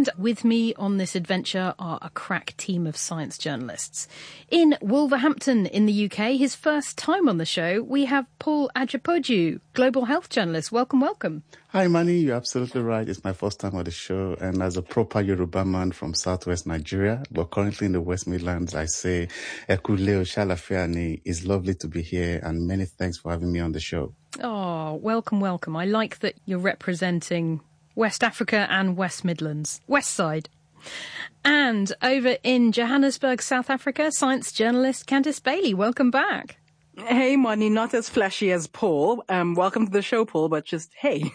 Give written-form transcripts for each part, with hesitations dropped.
And with me on this adventure are a crack team of science journalists. In Wolverhampton in the UK, his first time on the show, we have Paul Ajapoju, global health journalist. Welcome, welcome. Hi, Manny. You're absolutely right. It's my first time on the show. And as a proper Yoruba man from southwest Nigeria, but currently in the West Midlands, I say, Ekule Oshalafiani. It's lovely to be here. And many thanks for having me on the show. Oh, welcome, welcome. I like that you're representing West Africa and West Midlands, West Side. And over in Johannesburg, South Africa, science journalist Candice Bailey. Welcome back. Hey, Moni, not as flashy as Paul. Welcome to the show, Paul, but just hey.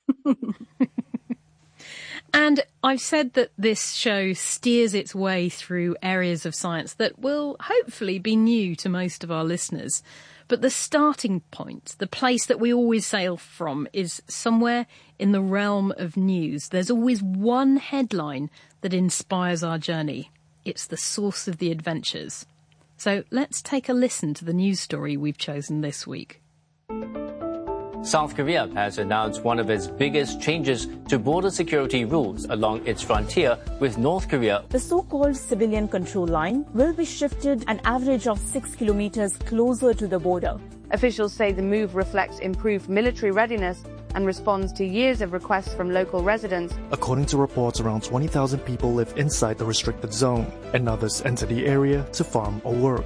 And I've said that this show steers its way through areas of science that will hopefully be new to most of our listeners. But the starting point, the place that we always sail from, is somewhere in the realm of news. There's always one headline that inspires our journey. It's the source of the adventures. So let's take a listen to the news story we've chosen this week. South Korea has announced one of its biggest changes to border security rules along its frontier with North Korea. The so-called civilian control line will be shifted an average of 6 kilometers closer to the border. Officials say the move reflects improved military readiness and responds to years of requests from local residents. According to reports, around 20,000 people live inside the restricted zone, and others enter the area to farm or work.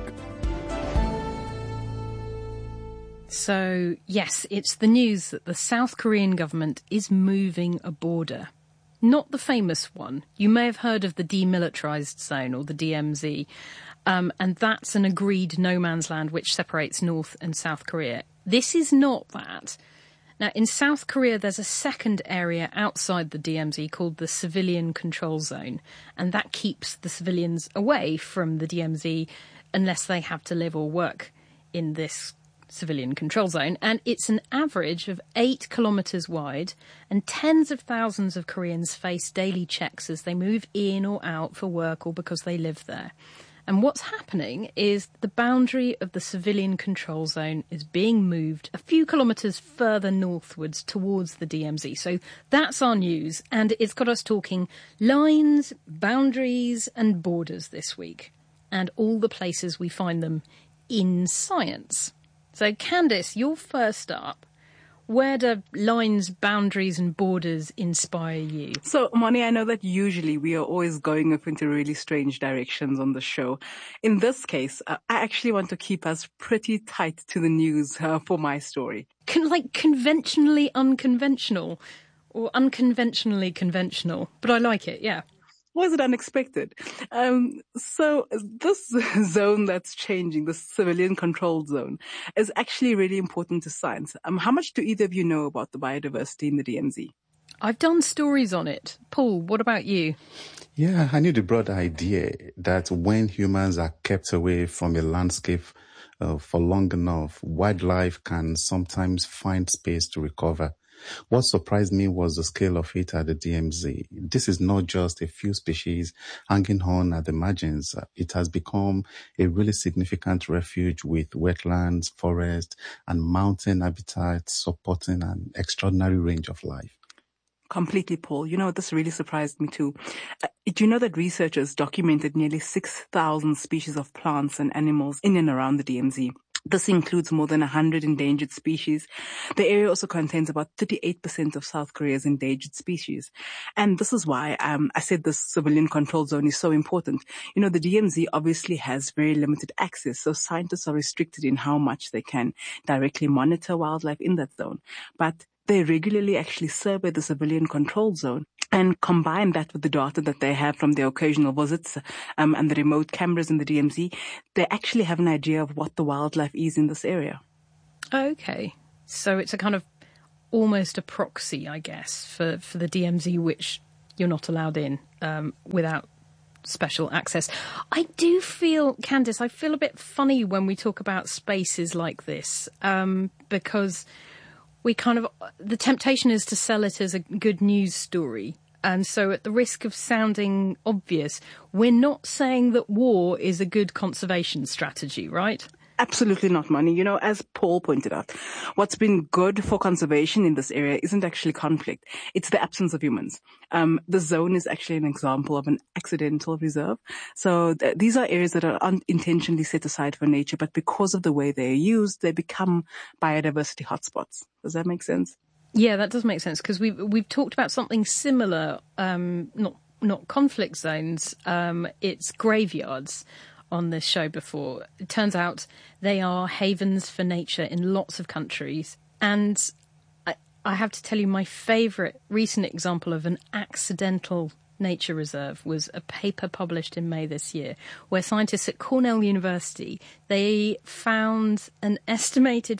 So, yes, it's the news that the South Korean government is moving a border. Not the famous one. You may have heard of the Demilitarized Zone, or the DMZ, and that's an agreed no man's land which separates North and South Korea. This is not that. Now, in South Korea, there's a second area outside the DMZ called the Civilian Control Zone, and that keeps the civilians away from the DMZ unless they have to live or work in this civilian control zone, and it's an average of 8 kilometres wide, and tens of thousands of Koreans face daily checks as they move in or out for work or because they live there. And what's happening is the boundary of the civilian control zone is being moved a few kilometres further northwards towards the DMZ. So that's our news, and it's got us talking lines, boundaries and borders this week, and all the places we find them in science. So, Candice, you're first up. Where do lines, boundaries and borders inspire you? So, Moni, I know that usually we are always going off into really strange directions on the show. In this case, I actually want to keep us pretty tight to the news for my story. Like conventionally unconventional or unconventionally conventional. But I like it, yeah. Was it unexpected? So this zone that's changing, the civilian controlled zone, is actually really important to science. How much do either of you know about the biodiversity in the DMZ? I've done stories on it. Paul, what about you? Yeah, I knew the broad idea that when humans are kept away from a landscape for long enough, wildlife can sometimes find space to recover. What surprised me was the scale of it at the DMZ. This is not just a few species hanging on at the margins. It has become a really significant refuge with wetlands, forests, and mountain habitats supporting an extraordinary range of life. Completely, Paul. You know, this really surprised me too. Do you know that researchers documented nearly 6,000 species of plants and animals in and around the DMZ? This includes more than 100 endangered species. The area also contains about 38% of South Korea's endangered species. And this is why I said this civilian control zone is so important. You know, the DMZ obviously has very limited access, so scientists are restricted in how much they can directly monitor wildlife in that zone. But they regularly actually survey the civilian control zone and combine that with the data that they have from their occasional visits and the remote cameras in the DMZ. They actually have an idea of what the wildlife is in this area. Okay. So it's a kind of almost a proxy, I guess, for the DMZ, which you're not allowed in without special access. I do feel, Candice, I feel a bit funny when we talk about spaces like this because we kind of, the temptation is to sell it as a good news story. And so at the risk of sounding obvious, we're not saying that war is a good conservation strategy, right? Absolutely not, Mani. You know, as Paul pointed out, what's been good for conservation in this area isn't actually conflict. It's the absence of humans. The zone is actually an example of an accidental reserve. So these are areas that are unintentionally set aside for nature, but because of the way they're used, they become biodiversity hotspots. Does that make sense? Yeah, that does make sense, because we've talked about something similar, not conflict zones, it's graveyards on this show before. It turns out they are havens for nature in lots of countries. And I have to tell you, my favourite recent example of an accidental nature reserve was a paper published in May this year, where scientists at Cornell University, they found an estimated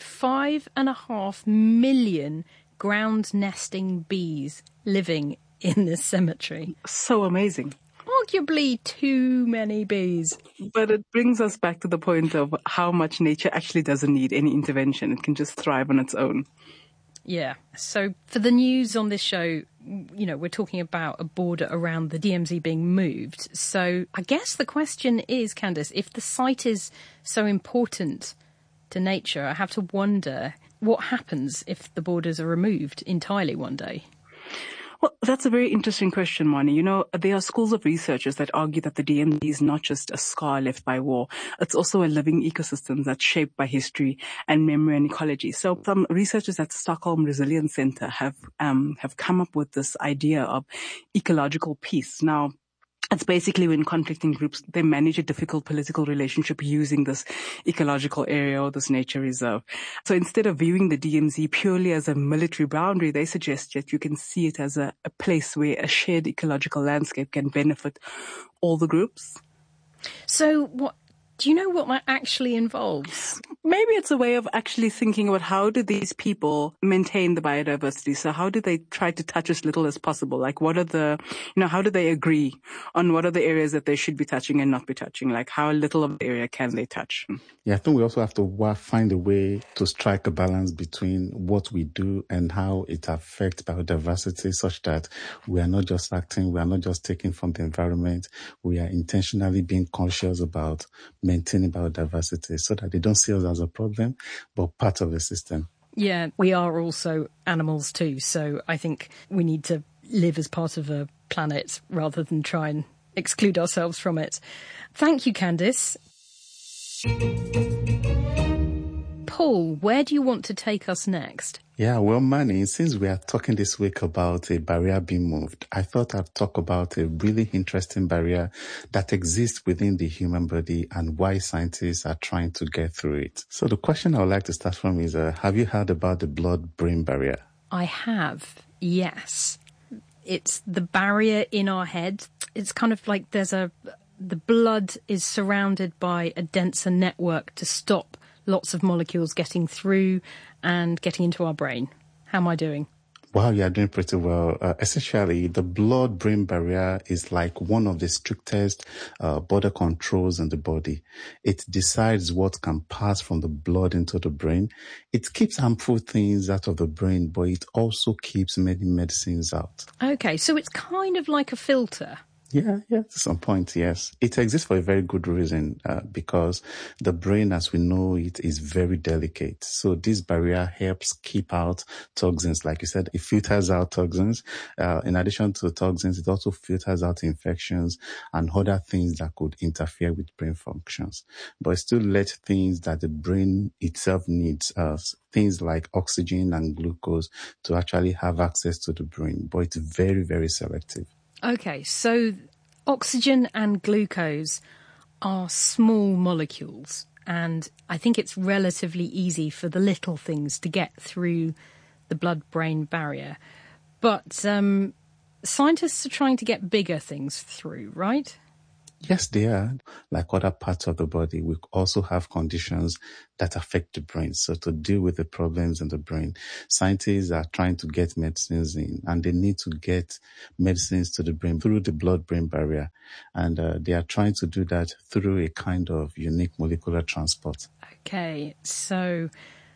5.5 million ground nesting bees living in this cemetery. So amazing. Arguably too many bees. But it brings us back to the point of how much nature actually doesn't need any intervention. It can just thrive on its own. Yeah. So for the news on this show, you know, we're talking about a border around the DMZ being moved. So I guess the question is, Candice, if the site is so important to nature, I have to wonder what happens if the borders are removed entirely one day. Well, that's a very interesting question, Mani. You know, there are schools of researchers that argue that the DMZ is not just a scar left by war. It's also a living ecosystem that's shaped by history and memory and ecology. So some researchers at Stockholm Resilience Center have come up with this idea of ecological peace. Now, it's basically when conflicting groups, they manage a difficult political relationship using this ecological area or this nature reserve. So instead of viewing the DMZ purely as a military boundary, they suggest that you can see it as a place where a shared ecological landscape can benefit all the groups. So do you know what that actually involves? Maybe it's a way of actually thinking about how do these people maintain the biodiversity? So how do they try to touch as little as possible? Like what are how do they agree on what are the areas that they should be touching and not be touching? Like how little of the area can they touch? Yeah, I think we also have to find a way to strike a balance between what we do and how it affects biodiversity, such that we are not just acting, we are not just taking from the environment, we are intentionally being conscious about maintaining biodiversity so that they don't see us as a problem, but part of the system. Yeah, we are also animals too, so I think we need to live as part of a planet rather than try and exclude ourselves from it. Thank you, Candice. Paul, where do you want to take us next? Yeah, well, Mani, since we are talking this week about a barrier being moved, I thought I'd talk about a really interesting barrier that exists within the human body and why scientists are trying to get through it. So the question I would like to start from is, have you heard about the blood-brain barrier? I have, yes. It's the barrier in our head. It's kind of like the blood is surrounded by a denser network to stop lots of molecules getting through and getting into our brain. How am I doing? Wow, you are doing pretty well. Essentially, the blood-brain barrier is like one of the strictest border controls in the body. It decides what can pass from the blood into the brain. It keeps harmful things out of the brain, but it also keeps many medicines out. Okay, so it's kind of like a filter. Yeah, to some point, yes. It exists for a very good reason, because the brain, as we know it, is very delicate. So this barrier helps keep out toxins. Like you said, it filters out toxins. In addition to toxins, it also filters out infections and other things that could interfere with brain functions. But it still lets things that the brain itself needs, things like oxygen and glucose, to actually have access to the brain. But it's very, very selective. Okay, so oxygen and glucose are small molecules, and I think it's relatively easy for the little things to get through the blood-brain barrier. But scientists are trying to get bigger things through, right? Yes, they are. Like other parts of the body, we also have conditions that affect the brain. So to deal with the problems in the brain, scientists are trying to get medicines in, and they need to get medicines to the brain through the blood-brain barrier. And they are trying to do that through a kind of unique molecular transport. Okay, so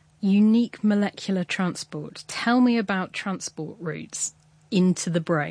unique molecular transport. Tell me about transport routes into the brain.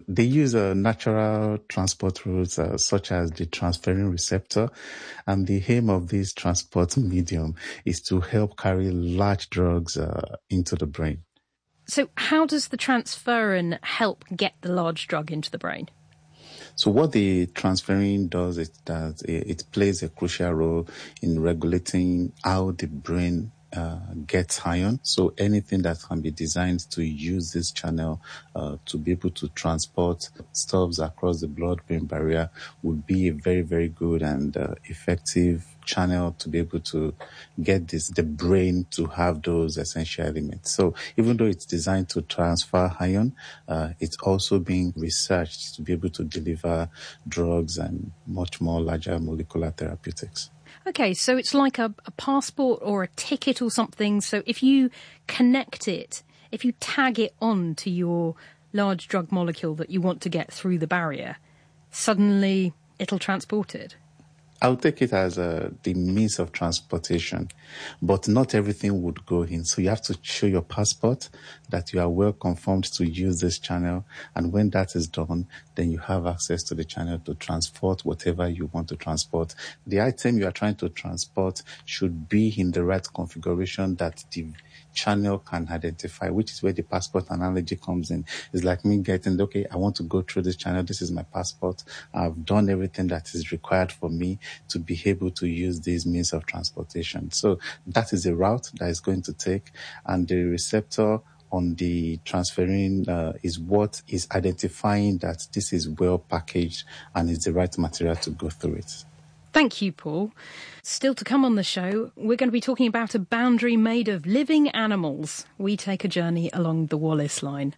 They use natural transport routes such as the transferrin receptor, and the aim of this transport medium is to help carry large drugs into the brain. So how does the transferrin help get the large drug into the brain? So what the transferrin does is that it plays a crucial role in regulating how the brain gets iron. So anything that can be designed to use this channel to be able to transport stuffs across the blood-brain barrier would be a very, very good and effective channel to be able to get the brain to have those essential elements. So even though it's designed to transfer iron, it's also being researched to be able to deliver drugs and much more larger molecular therapeutics. Okay, so it's like a passport or a ticket or something. So if you connect it, if you tag it on to your large drug molecule that you want to get through the barrier, suddenly it'll transport it. I'll take it as the means of transportation, but not everything would go in. So you have to show your passport that you are well conformed to use this channel. And when that is done, then you have access to the channel to transport whatever you want to transport. The item you are trying to transport should be in the right configuration that the channel can identify, which is where the passport analogy comes in. It's like me getting, okay, I want to go through this channel. This is my passport. I've done everything that is required for me to be able to use these means of transportation. So that is the route that is going to take, and the receptor on the transferrin is what is identifying that this is well packaged and is the right material to go through it. Thank you, Paul. Still to come on the show, we're going to be talking about a boundary made of living animals. We take a journey along the Wallace Line.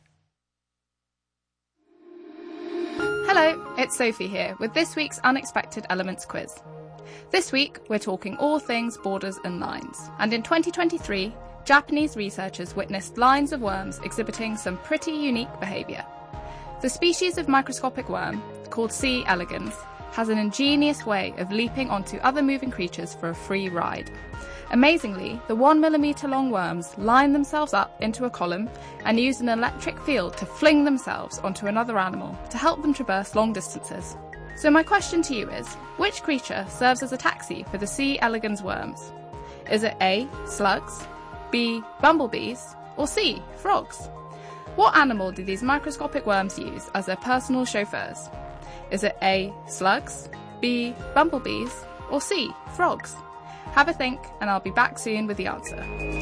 Hello, it's Sophie here with this week's Unexpected Elements quiz. This week, we're talking all things borders and lines. And in 2023, Japanese researchers witnessed lines of worms exhibiting some pretty unique behaviour. The species of microscopic worm, called C. elegans, has an ingenious way of leaping onto other moving creatures for a free ride. Amazingly, the 1 millimetre long worms line themselves up into a column and use an electric field to fling themselves onto another animal to help them traverse long distances. So my question to you is, which creature serves as a taxi for the C. elegans worms? Is it A. slugs, B. bumblebees, or C. frogs? What animal do these microscopic worms use as their personal chauffeurs? Is it A. slugs, B. bumblebees, or C. frogs? Have a think, and I'll be back soon with the answer.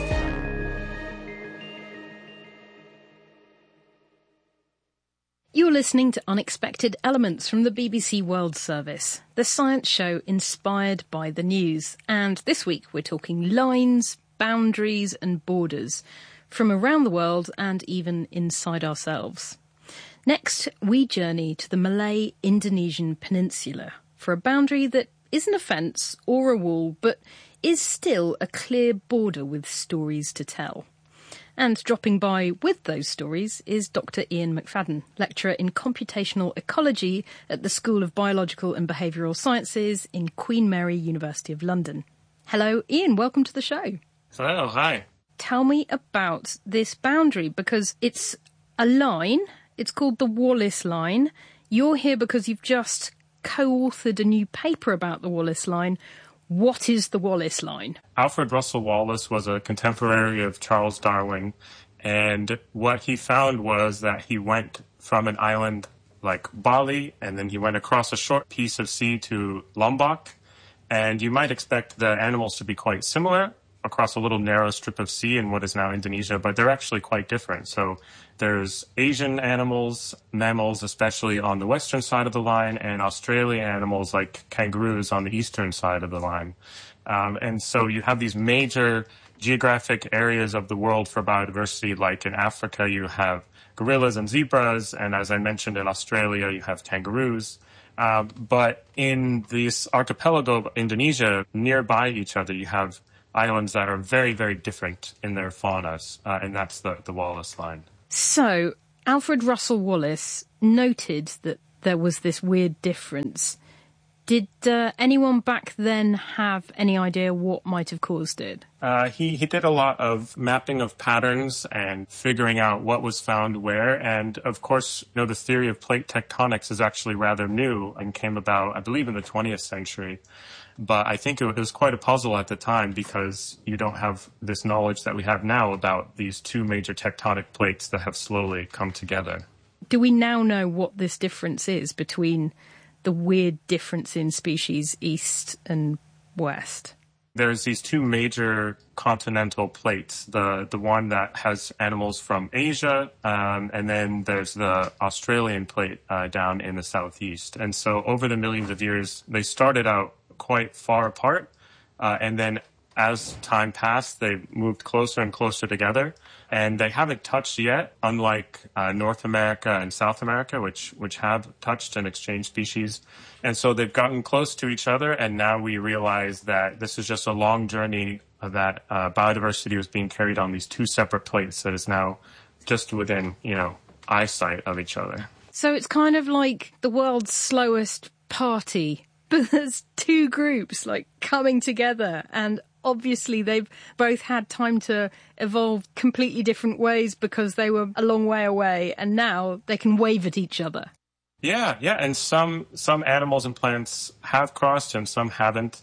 You're listening to Unexpected Elements from the BBC World Service, the science show inspired by the news. And this week we're talking lines, boundaries and borders from around the world and even inside ourselves. Next, we journey to the Malay-Indonesian peninsula for a boundary that isn't a fence or a wall, but is still a clear border with stories to tell. And dropping by with those stories is Dr. Ian McFadden, lecturer in computational ecology at the School of Biological and Behavioural Sciences in Queen Mary University of London. Hello, Ian, welcome to the show. Hello, hi. Tell me about this boundary, because it's a line. It's called the Wallace Line. You're here because you've just co-authored a new paper about the Wallace Line. What is the Wallace Line? Alfred Russel Wallace was a contemporary of Charles Darwin, and what he found was that he went from an island like Bali, and then he went across a short piece of sea to Lombok, and you might expect the animals to be quite similar across a little narrow strip of sea in what is now Indonesia, but they're actually quite different. So there's Asian animals, mammals, especially on the western side of the line, and Australian animals like kangaroos on the eastern side of the line. And so you have these major geographic areas of the world for biodiversity, like in Africa you have gorillas and zebras, and as I mentioned in Australia you have kangaroos. But in this archipelago of Indonesia, nearby each other, you have islands that are very, very different in their faunas, and that's the Wallace Line. So, Alfred Russel Wallace noted that there was this weird difference. Did anyone back then have any idea what might have caused it? He did a lot of mapping of patterns and figuring out what was found where. And of course, the theory of plate tectonics is actually rather new and came about, I believe, in the 20th century. But I think it was quite a puzzle at the time because you don't have this knowledge that we have now about these two major tectonic plates that have slowly come together. Do we now know what this difference is between the weird difference in species east and west? There's these two major continental plates, the one that has animals from Asia, and then there's the Australian plate down in the southeast. And so over the millions of years, they started out quite far apart, and then as time passed, they moved closer and closer together, and they haven't touched yet, unlike North America and South America, which have touched and exchanged species. And so they've gotten close to each other, and now we realize that this is just a long journey that biodiversity was being carried on these two separate plates that is now just within, eyesight of each other. So it's kind of like the world's slowest party, but there's two groups coming together, and obviously they've both had time to evolve completely different ways because they were a long way away, and now they can wave at each other. Yeah, and some animals and plants have crossed and some haven't,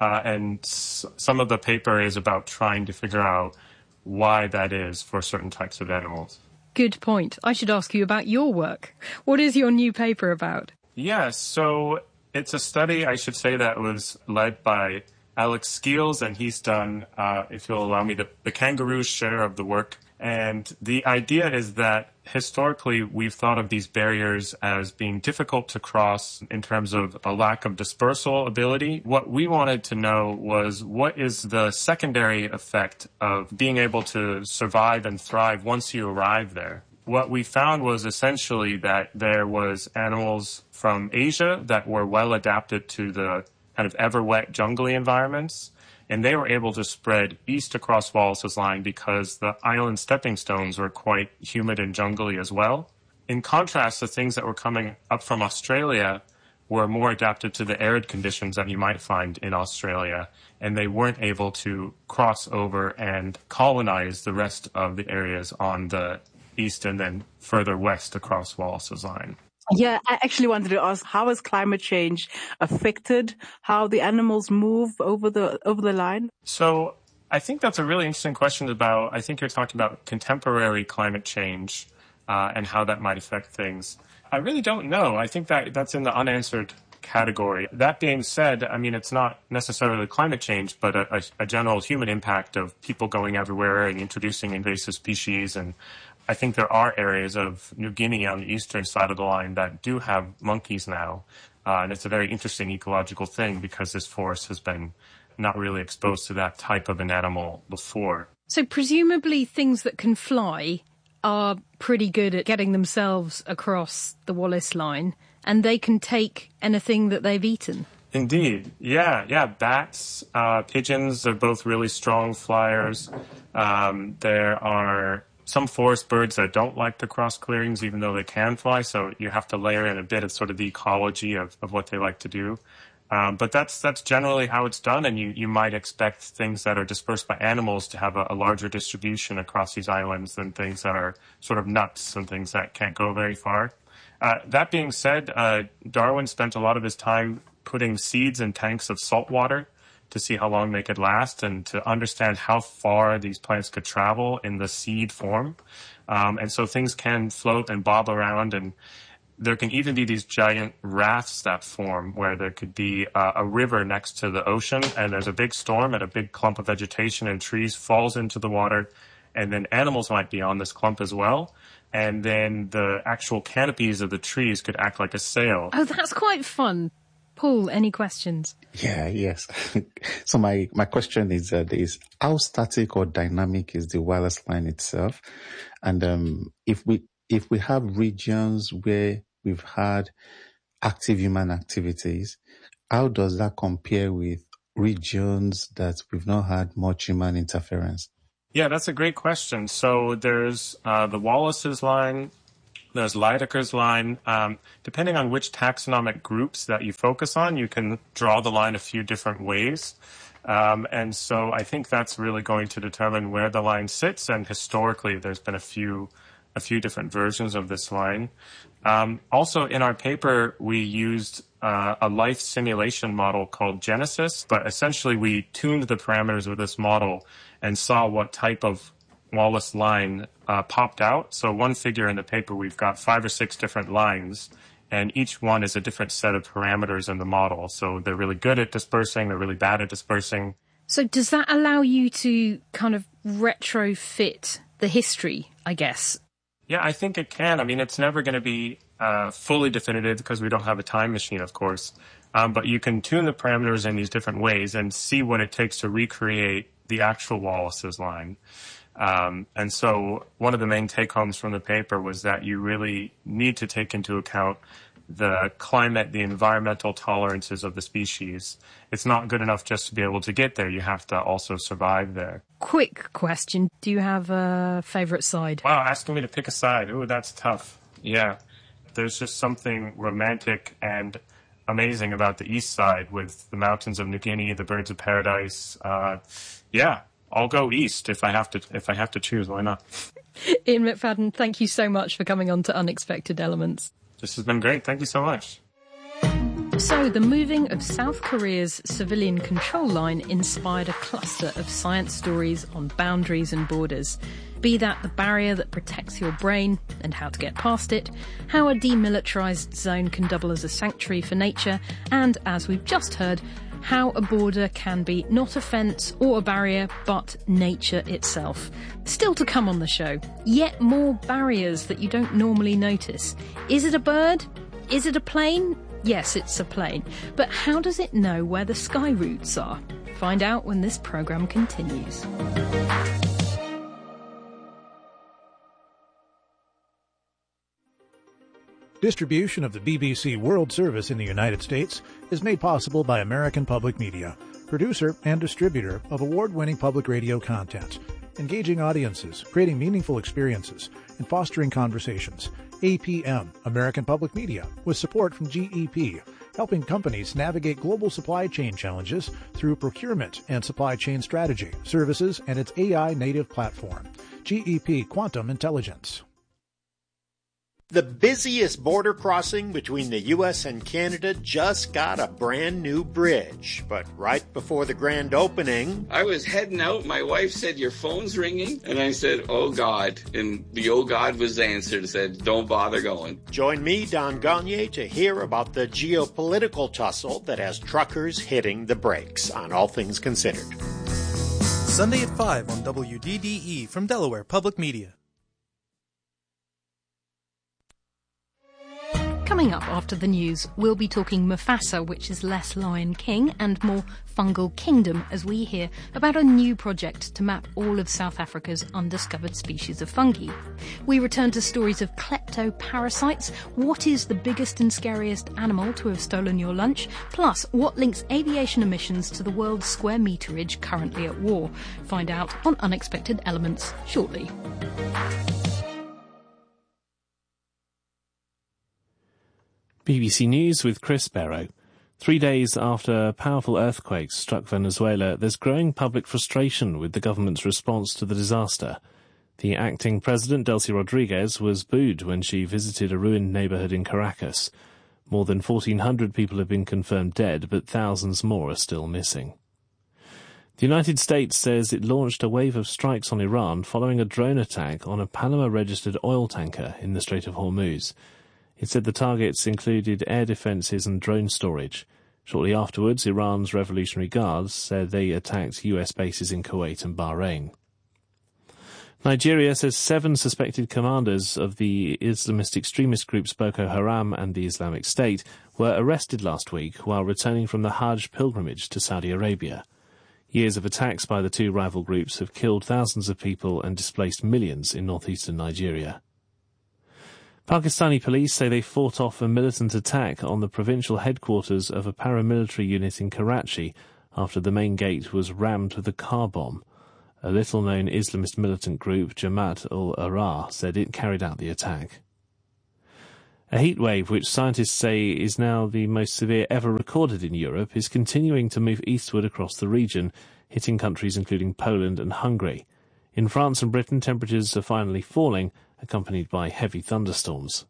and some of the paper is about trying to figure out why that is for certain types of animals. Good point. I should ask you about your work. What is your new paper about? Yeah, so it's a study, I should say, that was led by Alex Skeels, and he's done, if you'll allow me, the kangaroo share of the work. And the idea is that historically we've thought of these barriers as being difficult to cross in terms of a lack of dispersal ability. What we wanted to know was what is the secondary effect of being able to survive and thrive once you arrive there. What we found was essentially that there was animals from Asia that were well adapted to the kind of ever-wet jungly environments, and they were able to spread east across Wallace's Line because the island stepping stones were quite humid and jungly as well. In contrast, the things that were coming up from Australia were more adapted to the arid conditions that you might find in Australia, and they weren't able to cross over and colonize the rest of the areas on the east and then further west across Wallace's Line. Yeah, I actually wanted to ask, how has climate change affected how the animals move over the line? So I think that's a really interesting question about, I think you're talking about contemporary climate change and how that might affect things. I really don't know. I think that's in the unanswered category. That being said, I mean, it's not necessarily climate change, but a general human impact of people going everywhere and introducing invasive species. And I think there are areas of New Guinea on the eastern side of the line that do have monkeys now. And it's a very interesting ecological thing because this forest has been not really exposed to that type of an animal before. So presumably things that can fly are pretty good at getting themselves across the Wallace Line, and they can take anything that they've eaten. Indeed. Yeah. Bats, pigeons are both really strong flyers. There are some forest birds that don't like to cross clearings, even though they can fly. So you have to layer in a bit of sort of the ecology of what they like to do. But that's generally how it's done. And you might expect things that are dispersed by animals to have a larger distribution across these islands than things that are sort of nuts and things that can't go very far. That being said, Darwin spent a lot of his time putting seeds in tanks of salt water to see how long they could last and to understand how far these plants could travel in the seed form. And so things can float and bob around, and there can even be these giant rafts that form where there could be a river next to the ocean, and there's a big storm and a big clump of vegetation and trees falls into the water, and then animals might be on this clump as well. And then the actual canopies of the trees could act like a sail. Oh, that's quite fun. Paul, any questions? Yes. So my question is how static or dynamic is the Wallace Line itself? And if we have regions where we've had active human activities, how does that compare with regions that we've not had much human interference? Yeah, that's a great question. So there's the Wallace's Line, There's Lydeker's line. Depending on which taxonomic groups that you focus on, you can draw the line a few different ways. And so I think that's really going to determine where the line sits. And historically, there's been a few different versions of this line. Also, in our paper, we used a life simulation model called Genesis. But essentially, we tuned the parameters of this model and saw what type of Wallace line popped out. So one figure in the paper, we've got 5 or 6 different lines, and each one is a different set of parameters in the model. So they're really good at dispersing, they're really bad at dispersing. So does that allow you to kind of retrofit the history, I guess? Yeah, I think it can. I mean, it's never going to be fully definitive because we don't have a time machine, of course. But you can tune the parameters in these different ways and see what it takes to recreate the actual Wallace's line. And so one of the main take-homes from the paper was that you really need to take into account the climate, the environmental tolerances of the species. It's not good enough just to be able to get there. You have to also survive there. Quick question. Do you have a favourite side? Wow, asking me to pick a side. Ooh, that's tough. Yeah. There's just something romantic and amazing about the east side with the mountains of New Guinea, the birds of paradise. Yeah. I'll go east if I have to choose. Why not? Ian McFadden, thank you so much for coming on to Unexpected Elements. This has been great. Thank you so much. So, the moving of South Korea's civilian control line inspired a cluster of science stories on boundaries and borders. Be that the barrier that protects your brain and how to get past it, how a demilitarised zone can double as a sanctuary for nature, and, as we've just heard, how a border can be not a fence or a barrier, but nature itself. Still to come on the show, yet more barriers that you don't normally notice. Is it a bird? Is it a plane? Yes, it's a plane. But how does it know where the sky routes are? Find out when this programme continues. Distribution of the BBC World Service in the United States is made possible by American Public Media, producer and distributor of award-winning public radio content, engaging audiences, creating meaningful experiences, and fostering conversations. APM, American Public Media, with support from GEP, helping companies navigate global supply chain challenges through procurement and supply chain strategy, services, and its AI-native platform. GEP Quantum Intelligence. The busiest border crossing between the U.S. and Canada just got a brand new bridge. But right before the grand opening... I was heading out. My wife said, "Your phone's ringing." And I said, "Oh, God." And the "oh, God" was the answer. It said, "Don't bother going." Join me, Don Gagné, to hear about the geopolitical tussle that has truckers hitting the brakes on All Things Considered. Sunday at 5 on WDDE from Delaware Public Media. Coming up after the news, we'll be talking Mufasa, which is less Lion King and more Fungal Kingdom, as we hear about a new project to map all of South Africa's undiscovered species of fungi. We return to stories of kleptoparasites, what is the biggest and scariest animal to have stolen your lunch, plus what links aviation emissions to the world's square meterage currently at war. Find out on Unexpected Elements shortly. BBC News with Chris Barrow. 3 days after powerful earthquakes struck Venezuela, there's growing public frustration with the government's response to the disaster. The acting president, Delcy Rodriguez, was booed when she visited a ruined neighbourhood in Caracas. More than 1,400 people have been confirmed dead, but thousands more are still missing. The United States says it launched a wave of strikes on Iran following a drone attack on a Panama-registered oil tanker in the Strait of Hormuz. It said the targets included air defences and drone storage. Shortly afterwards, Iran's Revolutionary Guards said they attacked US bases in Kuwait and Bahrain. Nigeria says 7 suspected commanders of the Islamist extremist groups Boko Haram and the Islamic State were arrested last week while returning from the Hajj pilgrimage to Saudi Arabia. Years of attacks by the two rival groups have killed thousands of people and displaced millions in northeastern Nigeria. Pakistani police say they fought off a militant attack on the provincial headquarters of a paramilitary unit in Karachi after the main gate was rammed with a car bomb. A little-known Islamist militant group, Jamaat ul-Ahrar, said it carried out the attack. A heat wave, which scientists say is now the most severe ever recorded in Europe, is continuing to move eastward across the region, hitting countries including Poland and Hungary. In France and Britain, temperatures are finally falling, accompanied by heavy thunderstorms.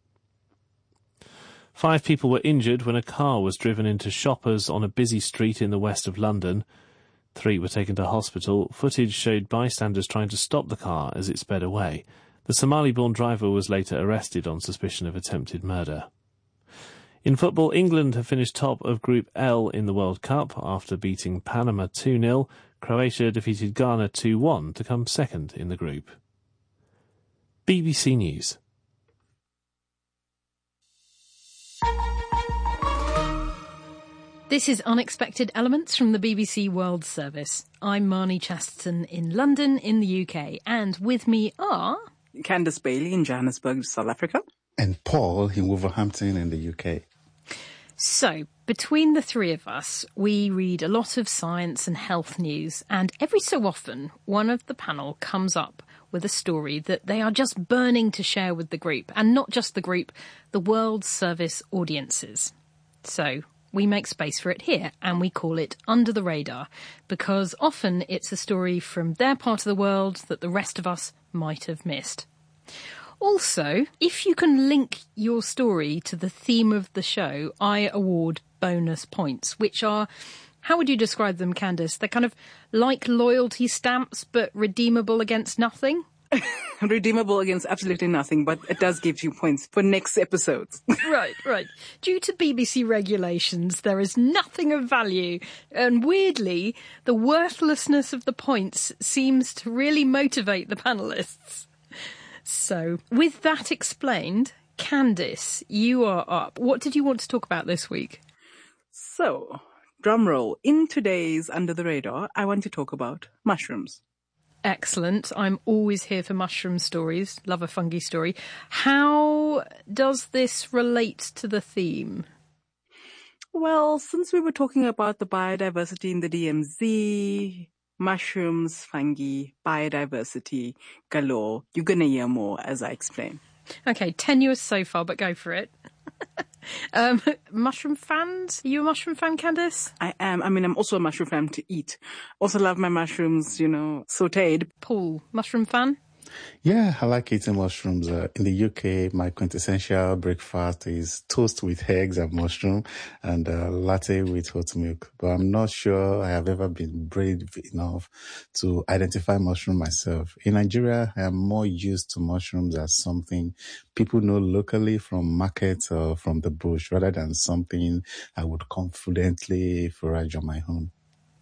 5 people were injured when a car was driven into shoppers on a busy street in the west of London. 3 were taken to hospital. Footage showed bystanders trying to stop the car as it sped away. The Somali-born driver was later arrested on suspicion of attempted murder. In football, England have finished top of Group L in the World Cup after beating Panama 2-0. Croatia defeated Ghana 2-1 to come second in the group. BBC News. This is Unexpected Elements from the BBC World Service. I'm Marnie Chesterton in London in the UK, and with me are... Candice Bailey in Johannesburg, South Africa. And Paul in Wolverhampton in the UK. So, between the three of us, we read a lot of science and health news, and every so often, one of the panel comes up with a story that they are just burning to share with the group, and not just the group, the World Service audiences. So, we make space for it here, and we call it Under the Radar, because often it's a story from their part of the world that the rest of us might have missed. Also, if you can link your story to the theme of the show, I award bonus points, which are, how would you describe them, Candice? They're kind of like loyalty stamps, but redeemable against nothing? Redeemable against absolutely nothing, but it does give you points for next episodes. Right. Due to BBC regulations, there is nothing of value. And weirdly, the worthlessness of the points seems to really motivate the panellists. So, with that explained, Candice, you are up. What did you want to talk about this week? So, drumroll. In today's Under the Radar, I want to talk about mushrooms. Excellent. I'm always here for mushroom stories. Love a fungi story. How does this relate to the theme? Well, since we were talking about the biodiversity in the DMZ, mushrooms, fungi, biodiversity galore, you're going to hear more as I explain. Okay, tenuous so far, but go for it. Mushroom fans? Are you a mushroom fan, Candice? I am. I mean, I'm also a mushroom fan to eat. Also love my mushrooms, sautéed. Paul, mushroom fan? Yeah, I like eating mushrooms. In the UK, my quintessential breakfast is toast with eggs and mushroom and latte with hot milk. But I'm not sure I have ever been brave enough to identify mushroom myself. In Nigeria, I am more used to mushrooms as something people know locally from markets or from the bush rather than something I would confidently forage on my own.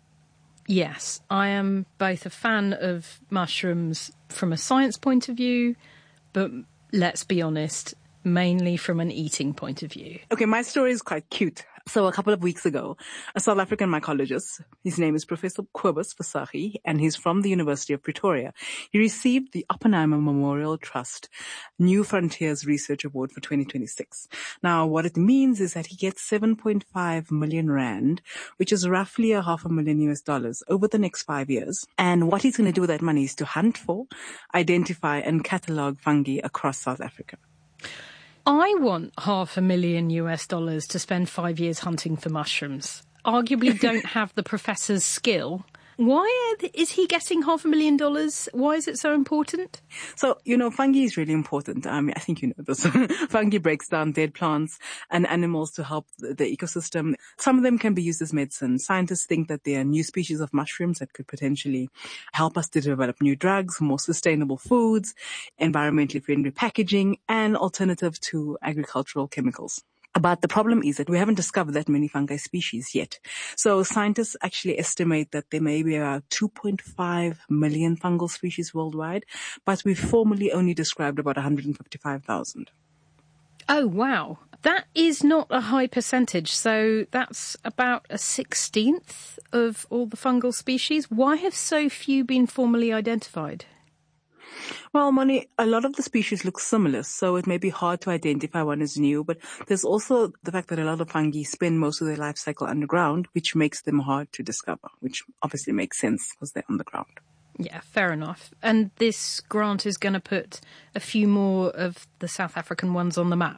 Yes, I am both a fan of mushrooms from a science point of view, but let's be honest, mainly from an eating point of view. Okay, my story is quite cute. So a couple of weeks ago, a South African mycologist, his name is Professor Kobus Vasagie, and he's from the University of Pretoria. He received the Oppenheimer Memorial Trust New Frontiers Research Award for 2026. Now, what it means is that he gets 7.5 million rand, which is roughly $500,000 over the next 5 years. And what he's going to do with that money is to hunt for, identify, and catalogue fungi across South Africa. I want $500,000 to spend 5 years hunting for mushrooms. Arguably don't have the professor's skill. Why is he getting $500,000? Why is it so important? So, fungi is really important. I think you know this. Fungi breaks down dead plants and animals to help the ecosystem. Some of them can be used as medicine. Scientists think that there are new species of mushrooms that could potentially help us to develop new drugs, more sustainable foods, environmentally friendly packaging, and alternative to agricultural chemicals. But the problem is that we haven't discovered that many fungi species yet. So scientists actually estimate that there may be about 2.5 million fungal species worldwide, but we've formally only described about 155,000. Oh, wow. That is not a high percentage. So that's about a 16th of all the fungal species. Why have so few been formally identified? Well, Moni, a lot of the species look similar, so it may be hard to identify one as new, but there's also the fact that a lot of fungi spend most of their life cycle underground, which makes them hard to discover, which obviously makes sense because they're on the ground. Yeah, fair enough. And this grant is going to put a few more of the South African ones on the map?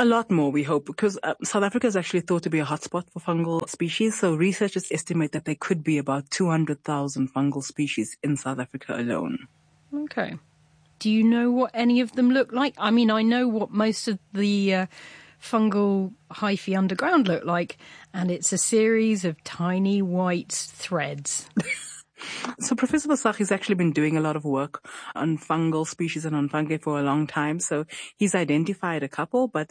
A lot more, we hope, because South Africa is actually thought to be a hotspot for fungal species. So researchers estimate that there could be about 200,000 fungal species in South Africa alone. Okay. Do you know what any of them look like? I mean, I know what most of the fungal hyphae underground look like, and it's a series of tiny white threads. So Professor Bosaki has actually been doing a lot of work on fungal species and on fungi for a long time. So he's identified a couple, but